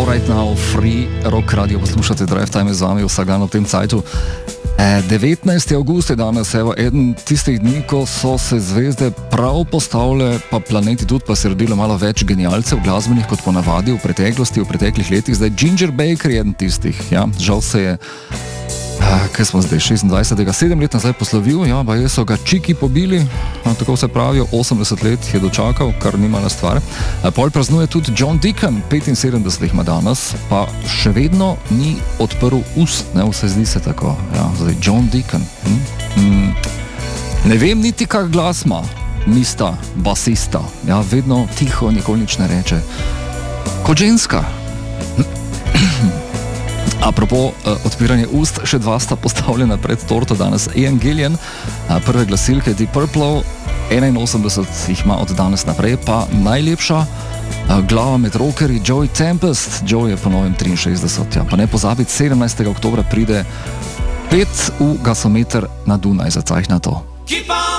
Right Now, Free Rock Radio, poslušate Drive Time z vami vsak dan ob tem cajtu. 19. avgust je danes, evo, eden tistih dni, ko so se zvezde prav postavile, pa planeti tudi, pa se rodilo malo več genialcev glasbenih kot ponavadi v preteklosti, v preteklih letih. Zdaj Ginger Baker je eden tistih, ja, žal se je, kaj smo zdaj, 26. 7 let nazaj poslovil, ja, pa so ga čiki pobili, tako se pravijo, 80 let je dočakal, kar ni mala stvar. Pol praznuje tudi John Deacon, 75 ima danes, pa še vedno ni odprl ust, ne, vse zdi se tako, ja, zdaj John Deacon. Ne vem niti kak glas ima, mista, basista, ja, vedno tiho, nikoli nič ne reče. Kot ženska. Apropo odpiranje ust, še dva sta postavljena pred torto danes. Ian Gillan, prve glasilke Deep Purple, 81 jih ima od danes naprej, pa najlepša glava med rockerji Joey Tempest. Joey je po novem 63, ja. Pa ne pozabiti, 17. oktobra pride 5 v gasometer na Dunaj, za cajh na to.